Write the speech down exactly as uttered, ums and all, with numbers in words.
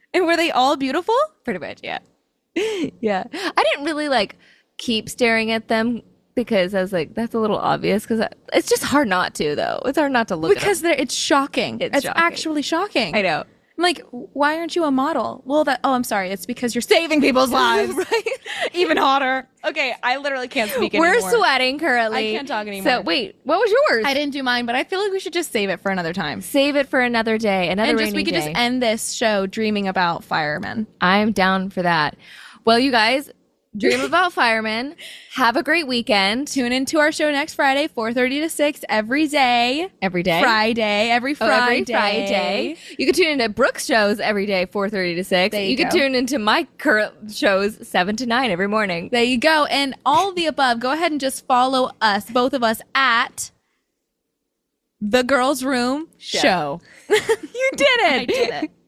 And were they all beautiful? Pretty much, yeah. Yeah. I didn't really like keep staring at them because I was like, that's a little obvious because it's just hard not to, though. It's hard not to look Because at them. it's shocking. It's It's, shocking. actually shocking. I know. I'm like, why aren't you a model? Well, that, oh, I'm sorry. It's because you're saving people's lives. Right? Even hotter. Okay, I literally can't speak We're anymore. sweating currently. I can't talk anymore. So, wait, what was yours? I didn't do mine, but I feel like we should just save it for another time. Save it for another day, another And rainy just we could day. just end this show dreaming about firemen. I'm down for that. Well, you guys, dream about firemen. Have a great weekend. Tune into our show next Friday, four thirty to six every day. Every day. Friday, every Oh, Friday. every Friday. You can tune into Brooke's shows every day, four thirty to six. There You, you can go. tune into my current shows, seven to nine every morning. There you go. And all of the above, go ahead and just follow us, both of us, at The Girls Room Show. You did it. I did it.